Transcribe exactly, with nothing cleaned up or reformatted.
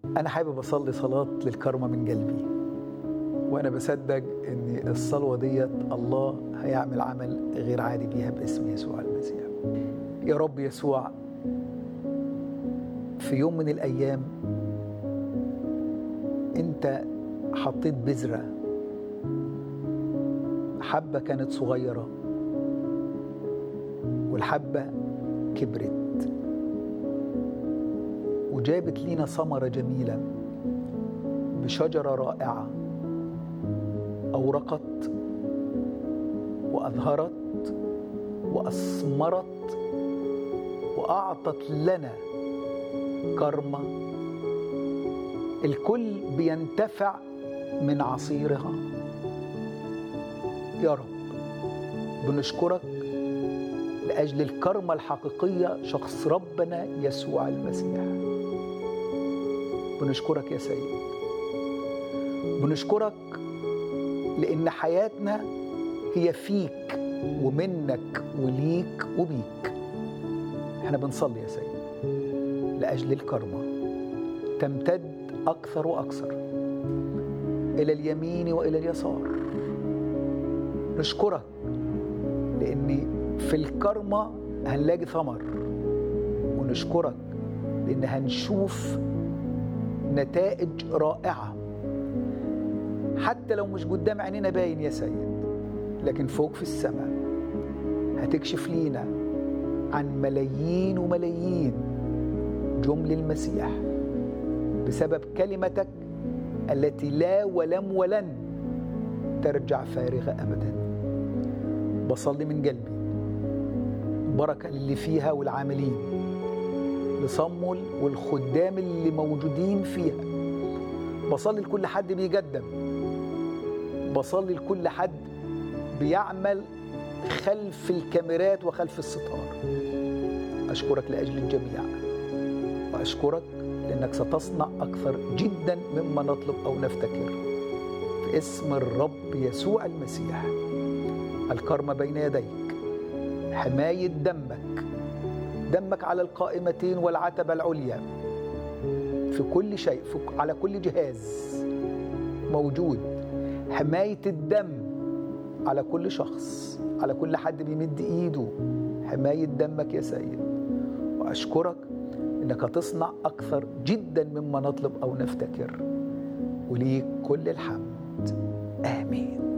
أنا حابب أصلي صلاة للكرمة من قلبي، وأنا بصدق إن الصلوة ديت الله هيعمل عمل غير عادي بيها باسم يسوع المسيح. يا رب يسوع، في يوم من الأيام أنت حطيت بذرة، حبة كانت صغيرة والحبة كبرت وجابت لينا ثمرة جميلة بشجرة رائعة أورقت وأظهرت وأثمرت وأعطت لنا كرمة الكل بينتفع من عصيرها. يا رب بنشكرك لأجل الكرمة الحقيقية شخص ربنا يسوع المسيح. بنشكرك يا سيد، بنشكرك لأن حياتنا هي فيك ومنك وليك وبيك. احنا بنصلي يا سيد لأجل الكرمة تمتد أكثر وأكثر إلى اليمين وإلى اليسار. نشكرك لأن في الكرمة هنلاقي ثمر، ونشكرك لأن هنشوف نتائج رائعة حتى لو مش قدام عينينا باين يا سيد، لكن فوق في السماء هتكشف لينا عن ملايين وملايين جمل المسيح بسبب كلمتك التي لا ولم ولن ترجع فارغة أبدا. بصلي من قلبي بركة للي فيها والعاملين، لصمل والخدام اللي موجودين فيها. بصلي لكل حد بيقدم، بصلي لكل حد بيعمل خلف الكاميرات وخلف الستار. أشكرك لأجل الجميع، وأشكرك لأنك ستصنع أكثر جدا مما نطلب أو نفتكر، في اسم الرب يسوع المسيح. الكرمة بين يديك، حماية دمك، دمك على القائمتين والعتبة العليا، في كل شيء، في على كل جهاز موجود حماية الدم على كل شخص، على كل حد بيمد إيده، حماية دمك يا سيد. وأشكرك إنك تصنع أكثر جدا مما نطلب أو نفتكر، وليك كل الحمد. آمين.